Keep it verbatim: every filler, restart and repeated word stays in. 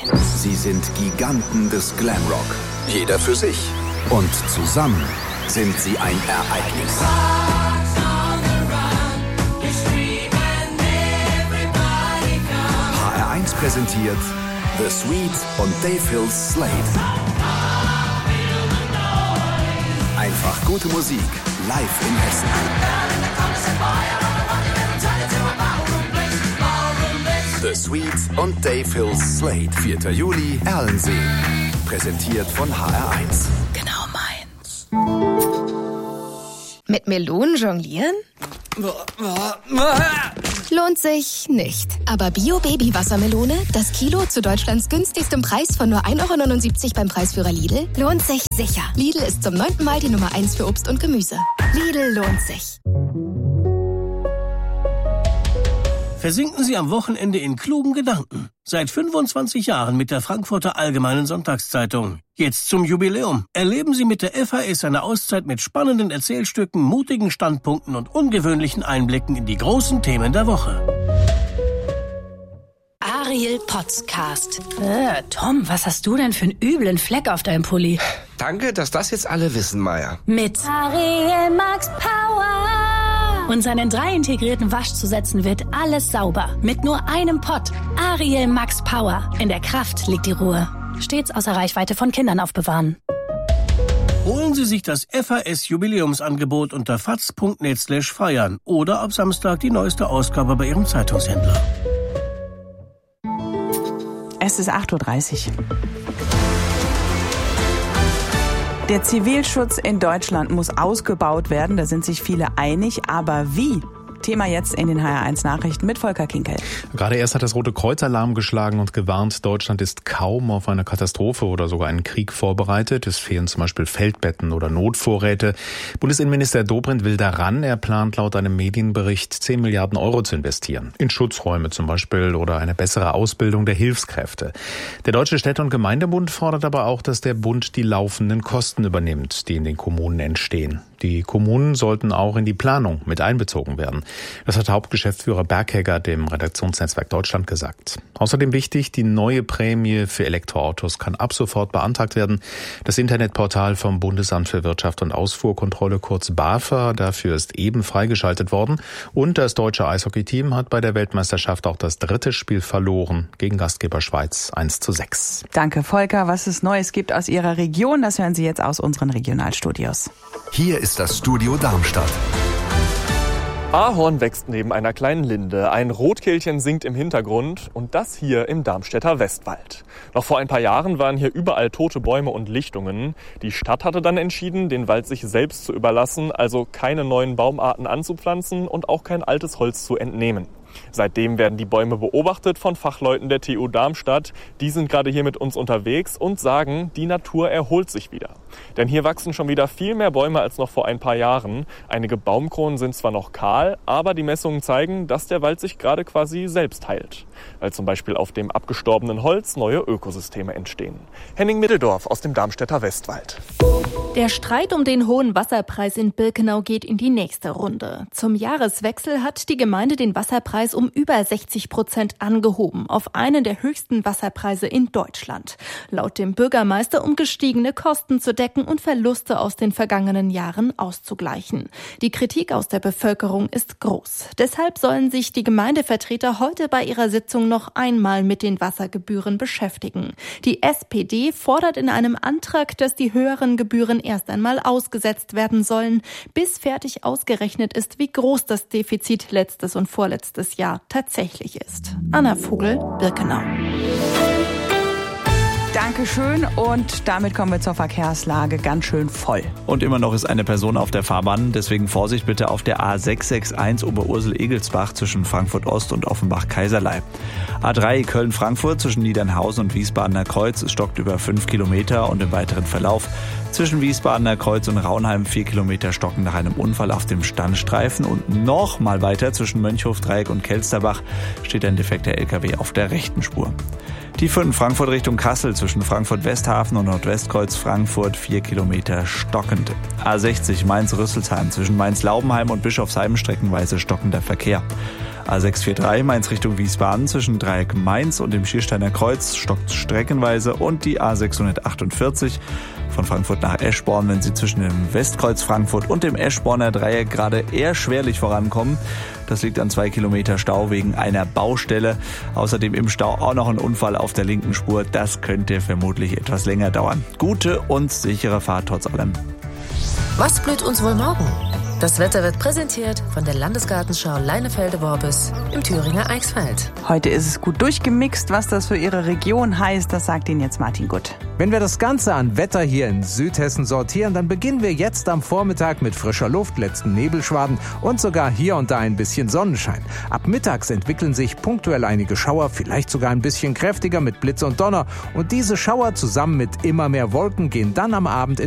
Sie sind Giganten des Glamrock. Jeder für sich. Und zusammen sind sie ein Ereignis. H R eins präsentiert The Sweet und Dave Hills Slade. Einfach gute Musik, live in Hessen. The Sweet und Dave Hills Slade. vierter Juli, Erlensee. Präsentiert von H R eins. Genau meins. Mit Melonen jonglieren? Lohnt sich nicht. Aber Bio-Baby-Wassermelone, das Kilo zu Deutschlands günstigstem Preis von nur ein Euro neunundsiebzig beim Preisführer Lidl, lohnt sich sicher. Lidl ist zum neunten Mal die Nummer eins für Obst und Gemüse. Lidl lohnt sich. Versinken Sie am Wochenende in klugen Gedanken. Seit fünfundzwanzig Jahren mit der Frankfurter Allgemeinen Sonntagszeitung. Jetzt zum Jubiläum. Erleben Sie mit der F A S eine Auszeit mit spannenden Erzählstücken, mutigen Standpunkten und ungewöhnlichen Einblicken in die großen Themen der Woche. Ariel Podcast. Äh, Tom, was hast du denn für einen üblen Fleck auf deinem Pulli? Danke, dass das jetzt alle wissen, Maya. Mit Ariel Max Power. Und seinen drei integrierten Waschzusätzen wird alles sauber. Mit nur einem Pott. Ariel Max Power. In der Kraft liegt die Ruhe. Stets außer Reichweite von Kindern aufbewahren. Holen Sie sich das F A S-Jubiläumsangebot unter faz punkt net slash feiern oder ab Samstag die neueste Ausgabe bei Ihrem Zeitungshändler. Es ist acht Uhr dreißig. Der Zivilschutz in Deutschland muss ausgebaut werden, da sind sich viele einig, aber wie? Thema jetzt in den H R eins Nachrichten mit Volker Kinkel. Gerade erst hat das Rote Kreuz Alarm geschlagen und gewarnt, Deutschland ist kaum auf eine Katastrophe oder sogar einen Krieg vorbereitet. Es fehlen zum Beispiel Feldbetten oder Notvorräte. Bundesinnenminister Dobrindt will daran. Er plant laut einem Medienbericht zehn Milliarden Euro zu investieren. In Schutzräume zum Beispiel oder eine bessere Ausbildung der Hilfskräfte. Der Deutsche Städte- und Gemeindebund fordert aber auch, dass der Bund die laufenden Kosten übernimmt, die in den Kommunen entstehen. Die Kommunen sollten auch in die Planung mit einbezogen werden. Das hat Hauptgeschäftsführer Berghegger dem Redaktionsnetzwerk Deutschland gesagt. Außerdem wichtig, die neue Prämie für Elektroautos kann ab sofort beantragt werden. Das Internetportal vom Bundesamt für Wirtschaft und Ausfuhrkontrolle, kurz BAFA, dafür ist eben freigeschaltet worden. Und das deutsche Eishockeyteam hat bei der Weltmeisterschaft auch das dritte Spiel verloren gegen Gastgeber Schweiz eins zu sechs. Danke, Volker. Was es Neues gibt aus Ihrer Region, das hören Sie jetzt aus unseren Regionalstudios. Hier ist das Studio Darmstadt. Ahorn wächst neben einer kleinen Linde, ein Rotkehlchen singt im Hintergrund und das hier im Darmstädter Westwald. Noch vor ein paar Jahren waren hier überall tote Bäume und Lichtungen. Die Stadt hatte dann entschieden, den Wald sich selbst zu überlassen, also keine neuen Baumarten anzupflanzen und auch kein altes Holz zu entnehmen. Seitdem werden die Bäume beobachtet von Fachleuten der T U Darmstadt. Die sind gerade hier mit uns unterwegs und sagen, die Natur erholt sich wieder. Denn hier wachsen schon wieder viel mehr Bäume als noch vor ein paar Jahren. Einige Baumkronen sind zwar noch kahl, aber die Messungen zeigen, dass der Wald sich gerade quasi selbst heilt. Weil zum Beispiel auf dem abgestorbenen Holz neue Ökosysteme entstehen. Henning Middeldorf aus dem Darmstädter Westwald. Der Streit um den hohen Wasserpreis in Birkenau geht in die nächste Runde. Zum Jahreswechsel hat die Gemeinde den Wasserpreis um über sechzig Prozent angehoben, auf einen der höchsten Wasserpreise in Deutschland. Laut dem Bürgermeister, um gestiegene Kosten zu decken und Verluste aus den vergangenen Jahren auszugleichen. Die Kritik aus der Bevölkerung ist groß. Deshalb sollen sich die Gemeindevertreter heute bei ihrer Sitzung noch einmal mit den Wassergebühren beschäftigen. Die S P D fordert in einem Antrag, dass die höheren Gebühren erst einmal ausgesetzt werden sollen, bis fertig ausgerechnet ist, wie groß das Defizit letztes und vorletztes Jahr tatsächlich ist. Anna Vogel, Birkenau. Dankeschön und damit kommen wir zur Verkehrslage, ganz schön voll. Und immer noch ist eine Person auf der Fahrbahn, deswegen Vorsicht bitte auf der A sechs sechs eins Oberursel-Egelsbach zwischen Frankfurt Ost und Offenbach-Kaiserlei. A drei Köln-Frankfurt zwischen Niedernhausen und Wiesbadener Kreuz, es stockt über fünf Kilometer und im weiteren Verlauf. Zwischen Wiesbadener Kreuz und Raunheim vier Kilometer stocken nach einem Unfall auf dem Standstreifen und noch mal weiter zwischen Mönchhof-Dreieck und Kelsterbach steht ein defekter L K W auf der rechten Spur. Die fünf Frankfurt Richtung Kassel zwischen Frankfurt-Westhafen und Nordwestkreuz Frankfurt vier Kilometer stockend. A sechzig Mainz-Rüsselsheim zwischen Mainz-Laubenheim und Bischofsheim streckenweise stockender Verkehr. A sechs vier drei Mainz Richtung Wiesbaden zwischen Dreieck Mainz und dem Schiersteiner Kreuz stockt streckenweise und die A sechshundertachtundvierzig von Frankfurt nach Eschborn, wenn Sie zwischen dem Westkreuz Frankfurt und dem Eschborner Dreieck gerade eher schwerlich vorankommen. Das liegt an zwei Kilometer Stau wegen einer Baustelle. Außerdem im Stau auch noch ein Unfall auf der linken Spur. Das könnte vermutlich etwas länger dauern. Gute und sichere Fahrt trotz allem. Was blüht uns wohl morgen? Das Wetter wird präsentiert von der Landesgartenschau Leinefelde-Worbis im Thüringer Eichsfeld. Heute ist es gut durchgemixt. Was das für Ihre Region heißt, das sagt Ihnen jetzt Martin Gutt. Wenn wir das Ganze an Wetter hier in Südhessen sortieren, dann beginnen wir jetzt am Vormittag mit frischer Luft, letzten Nebelschwaden und sogar hier und da ein bisschen Sonnenschein. Ab mittags entwickeln sich punktuell einige Schauer, vielleicht sogar ein bisschen kräftiger mit Blitz und Donner. Und diese Schauer zusammen mit immer mehr Wolken gehen dann am Abend in